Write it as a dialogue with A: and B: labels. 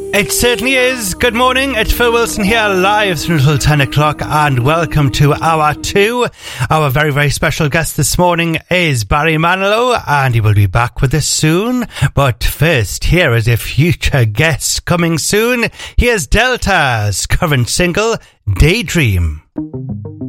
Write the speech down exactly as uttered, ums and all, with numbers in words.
A: It certainly is. Good morning, it's Phil Wilson here live until ten o'clock and welcome to hour two. Our very, very special guest this morning is Barry Manilow and he will be back with us soon. But first, here is a future guest coming soon. Here's Delta's current single, Daydream.